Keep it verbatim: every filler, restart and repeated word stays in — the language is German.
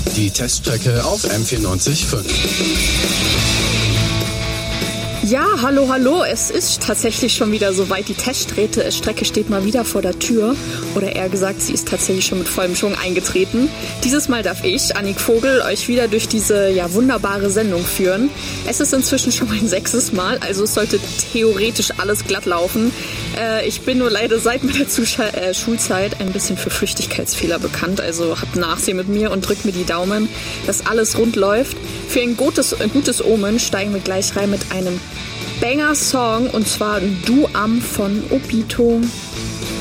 Die Teststrecke auf M vierundneunzig Komma fünf. Ja, hallo, hallo. Es ist tatsächlich schon wieder soweit. Die Teststrecke steht mal wieder vor der Tür. Oder eher gesagt, sie ist tatsächlich schon mit vollem Schwung eingetreten. Dieses Mal darf ich, Annik Vogel, euch wieder durch diese ja wunderbare Sendung führen. Es ist inzwischen schon mein sechstes Mal, also es sollte theoretisch alles glatt laufen. Äh, ich bin nur leider seit meiner Zuscha- äh, Schulzeit ein bisschen für Flüchtigkeitsfehler bekannt. Also habt Nachsehen mit mir und drückt mir die Daumen, dass alles rund läuft. Für ein gutes, ein gutes Omen steigen wir gleich rein mit einem Banger-Song, und zwar Du Am von Obito.